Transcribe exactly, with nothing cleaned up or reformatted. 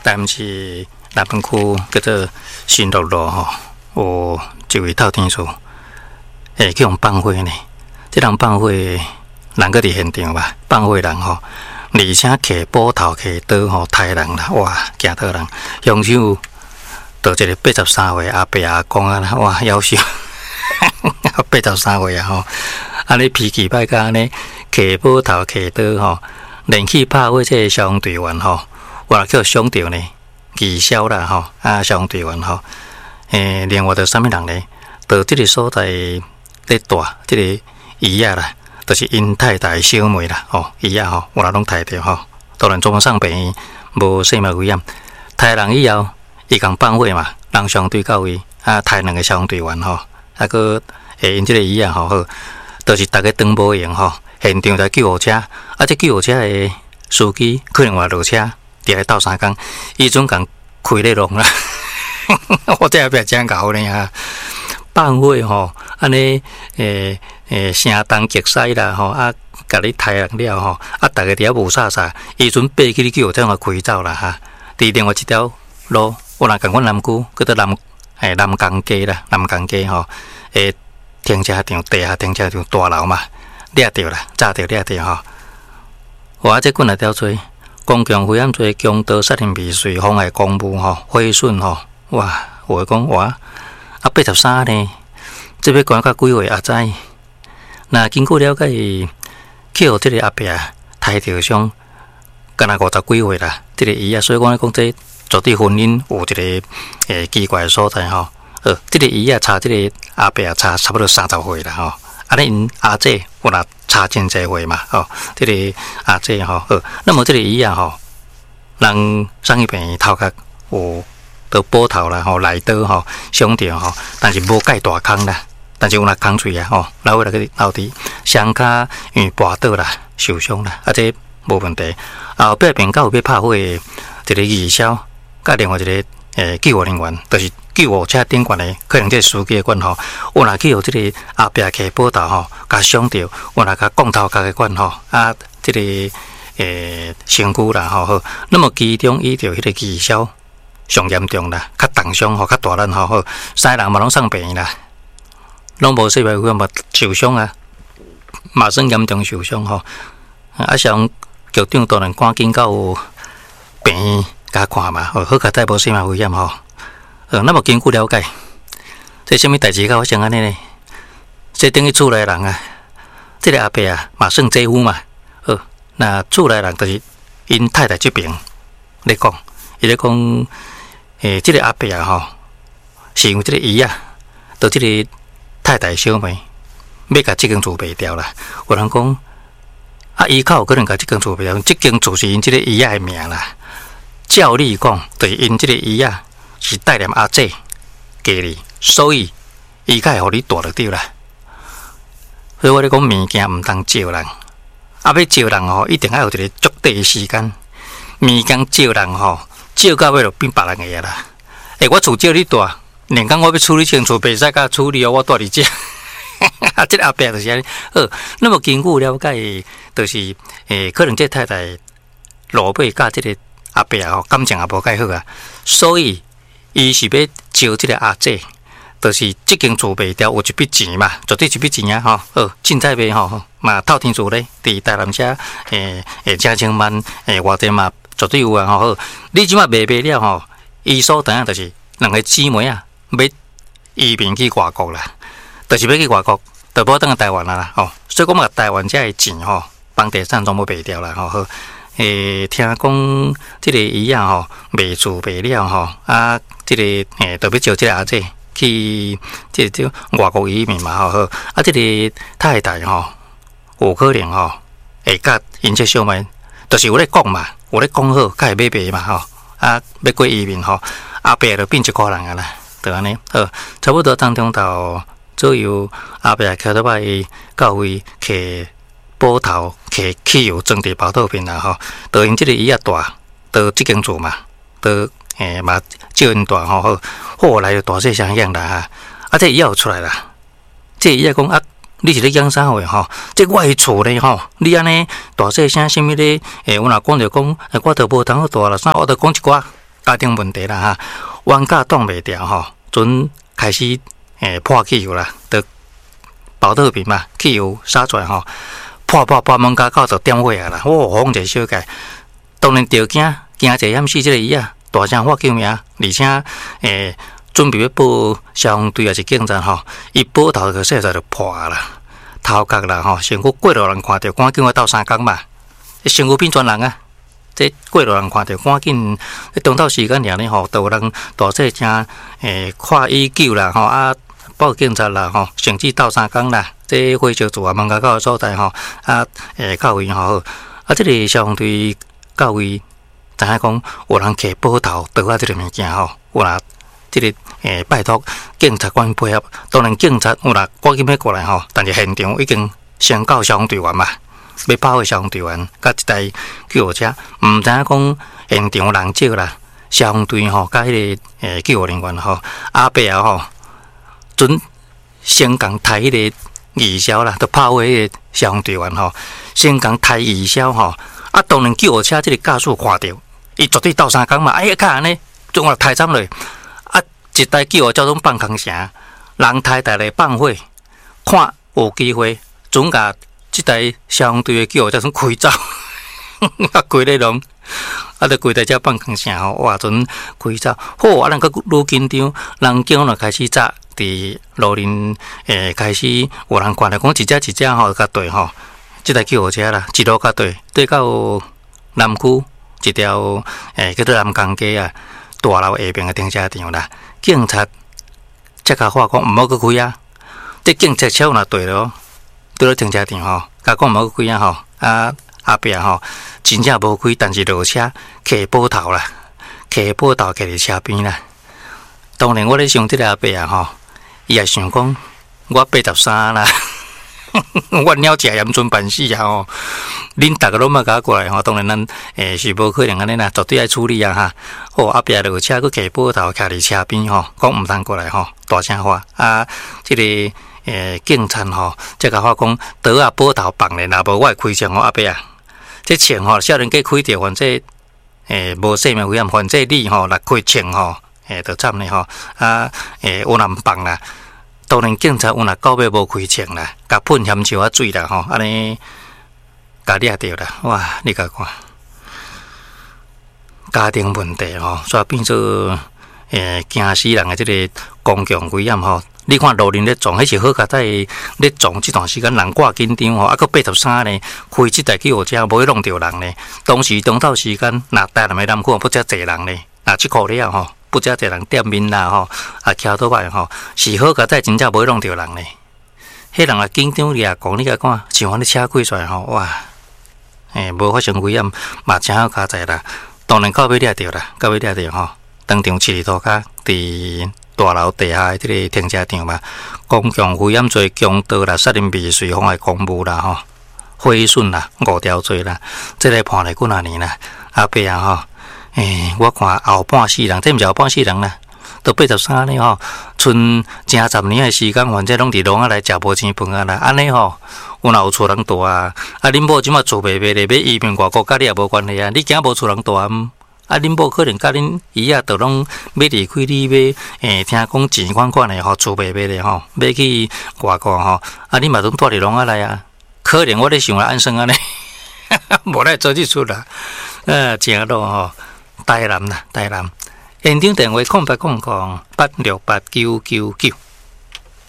但是南门区叫做新乐路吼，有一位透天厝，诶，去用放火呢。这人放火，人搁伫现场吧？放火人吼，而且摕斧头、摕刀吼，杀人啦！哇，惊到人，凶手就一个八十三岁阿伯阿公啊啦，哇，夭寿，八十三岁啊吼，安尼脾气歹甲安尼，摕斧头、摕刀吼，连去拍火这个消防队员吼，我叫伤着呢。技消啦吼，啊，消防队员吼，诶，另外着啥物人呢？到即个所在咧住，即个姨仔啦，就是因太太小妹啦，吼，姨仔吼，我若拢杀着吼，当然总送病院，无生命危险。杀人以后，伊共放火嘛，人相对到位，啊，杀两个消防队员吼，啊个诶，因即个姨仔吼，好，就是逐个当无用吼，现场在救护车，啊，即救护车诶司机可能话落车。伫来斗三工，伊总共开咧弄啦，我这也不要真搞呢哈。放火吼，安尼诶诶，声东击西啦吼，啊，甲你杀人了吼，啊，逐个伫遐无啥啥，伊阵爬起你叫这样开走啦哈。伫另外一条路，我若共阮南区叫做南诶南港街啦，南港街吼，诶停车场地下停车场大楼嘛，掠着啦，炸着掠着吼。我这滚来条吹。公共危险罪、强盗、杀人未遂、妨碍公务吼、毁损吼，哇！有诶讲哇，啊八十三呢，这要关到几岁也知。那经过了解，去互即个阿伯杀着伤，敢若五十几岁啦。即、这个姨啊，所以讲讲这绝对婚姻有一个诶奇怪诶所在吼。呃，即、这个姨啊，差即个阿伯啊，差差不多三十岁啦吼。啊，你因阿姐有若差真侪岁嘛？吼，这个阿姐吼，呃，那么这个姨啊吼，人上一边头壳有得补头啦，吼，来刀吼，伤着吼，但是无盖大空啦，但是有若空喙啊，吼，老尾来个老弟，双骹因为跋倒啦，受伤啦，啊，这无问题。后壁边到要拍火的一个义消，甲另外一个诶救护人员，就是救护车顶悬的，可能这司机的管吼，有若去互这个阿伯摕斧头吼，甲伤着，有若甲讲头壳的管吼，啊，这个诶身躯啦吼好，那么其中伊着迄个义消上严重啦，较重伤吼，较大人吼好，三人嘛拢送病院啦，拢无生命危险嘛受伤啊，嘛算严重受伤吼，啊，像局长当然赶紧到病院。甲看嘛，好，好，甲再无生命危险吼。呃，那么经过了解，这什么代志甲发生安尼呢？这等于厝内人啊，这个阿伯啊，嘛算姐夫嘛。好，那厝内人就是因太太这边咧讲，伊咧讲，诶，这个阿伯啊吼，是因为这个姨啊，到这个太太小妹要甲这间厝卖掉啦。有人讲，啊，伊较有可能甲这间厝卖掉，这间厝是因这个姨啊的名啦。照理讲，就是因这个姨啊是带念阿姐家里，所以伊才会互你带落掉啦。所以我咧讲物件毋通招人，啊要招人吼，一定要有一个足地的时间。物件招人吼，招到尾就变别人个啦。诶、欸，我厝招你带，连讲我要处理清楚，袂使甲处理哦，我带你遮。啊，这个阿伯就是安尼。好，那么经过了解，就是诶、欸，可能这太太落尾甲这个。阿伯啊，感情也无介好啊，所以伊是要招这个阿姐，就是这间厝卖掉有一笔钱嘛，绝对一笔钱啊吼。好，凊彩卖吼，嘛透天厝咧，伫台南遮诶诶，正千万诶，偌济嘛绝对有啊吼。好，你即马卖卖了吼，伊所等啊，就是两个姊妹啊，要移民去外国啦，就是要去外国，就无等下台湾啦吼。所以讲嘛，台湾遮诶钱吼，房地产全部卖掉啦吼。好。诶，听讲即个姨啊吼，卖厝卖了吼，啊，即、这个诶，特别招即个阿姐去即个外国移民嘛吼，啊，即、这个太太吼，有可能吼，会甲因这小妹，就是有咧讲嘛，有咧讲好，甲会买卖嘛吼，啊，要过移民吼，阿伯就变一个人啊啦，就安尼，好，差不多当中到左右，阿伯徛到摆到位摕。斧头摕汽油装伫包套片啦吼，就因即个伊啊大，到即间厝嘛，到诶嘛照因大吼好，后来就大细相样啦哈，啊这伊也出来啦，这伊啊讲啊，你是咧讲啥话吼？这我诶厝咧吼，你安尼大细声什么咧？诶，我若讲着讲，诶，我着无通好大啦，啥我着讲一寡家庭问题啦哈，冤家挡袂牢吼，阵开始诶破汽油啦，就保特瓶嘛，汽油洒出来吼，破破破门家口就点火啊啦，哦，轰一小界，当然着惊，惊者险死即个伊啊，大声喊救命，而且诶准备要报消防队也是警察吼，伊报头个细仔就破啦，头壳啦吼，身躯过路人看到，赶紧我斗相共嘛，身躯变全人啊！这过路人看到，赶紧中昼时间尔呢吼，都有人大细声诶看伊救啦吼啊，报警察啦吼，甚至斗相共啦，这火烧厝啊门口口所在吼啊诶到位吼，啊这个消防队到位，知影讲有人摕报头倒啊这个物件吼，有啦。这个诶，拜托警察官配合，当然警察有啦，赶紧要过来吼。但是现场已经先到消防队员嘛，要跑的消防队员，甲一台救护车，毋知影讲现场人少啦。消防队吼，甲迄个诶救护人员吼，后壁啊吼，准先共抬迄个二消啦，都跑迄个消防队员吼，先共抬二消吼。啊，当然救护车这个驾驶看到，伊绝对斗相共嘛。哎呀，看安尼，总啊抬站落。一台救护车拢放空城，人太大咧放火，看有机会，总甲即台消防队的救护车总开走，啊，规咧拢，啊，着规台车放空城吼，哇，阵开走，好，啊，人个愈紧张，人警就开始扎伫路面诶，开始有人看来讲一只一只吼，甲对吼，即台救护车啦，一路甲对，对到南区一条诶叫做南港街啊，大楼下边嘅停车场啦。警察即个话讲毋好去开啊！这警察车若对咯，对了停车场吼，甲讲毋好去开啊吼，啊后壁吼真正无开，但是落车摕报头啦，摕报头摕伫车边啦。当然我咧想即个阿伯啊吼，伊也想讲我八十三啦，我鸟食盐村办事啊吼。恁逐个拢莫甲我过来吼，当然咱诶是无可能安尼啦，绝对爱处理啊哈。好，后壁落车佫摕报头徛伫车边吼，讲毋通过来吼，大声话啊！即、这个诶警察吼，即甲我讲，倒啊报头放咧，若无我会开枪吼，阿伯啊，这枪吼，少年家开着，反正诶无生命危险，反正你吼若开枪吼，诶就惨咧吼啊！诶有人放啦，当然警察有若到尾无开枪啦，甲喷咸笑啊水啦吼，安尼。甲掠着啦，哇！你甲看，家庭问题吼，煞变做诶惊死人诶！即个公共危险吼，你看路人咧撞，迄是好佳在咧撞即段时间人挂紧张吼，啊，佫八十三呢，开即台救护车无去弄着人呢。当时中昼时间，若台南诶南区不遮济人呢，若即苦了吼，不遮济人店面啦吼，啊，徛倒摆吼，是好佳在真正无去弄着人呢。迄人啊紧张掠讲，你甲看，像安尼车开出来吼，哇！诶，无发生危险，嘛真好加载啦。当然到尾掠着啦，到尾掠着吼。当场七里涂骹伫大楼地下的即个停车场嘛，公共危险罪、强盗啦、杀人未遂、妨碍公务啦吼，毁损啦、五条罪啦，即个判了几若年啦。阿伯啊吼，诶，我看后半世人，这毋是后半世人啦。都八十三呢吼，剩正十年的时间，反正拢伫笼仔内食无钱饭啊啦。安尼吼，有若有厝人住啊，啊恁某即马厝卖卖咧，要移民外国，甲你也无关系啊。你惊无厝人住啊？啊恁某可能甲恁姨啊，都拢要离开你，要诶听讲钱款款的吼，厝卖卖咧吼，要去外国吼，啊你嘛拢住伫笼仔内啊？可能我咧想啊，安生安尼，无来做即出啦。呃，正路吼，台南啦，台南。现场电话空八空空八六八九九九。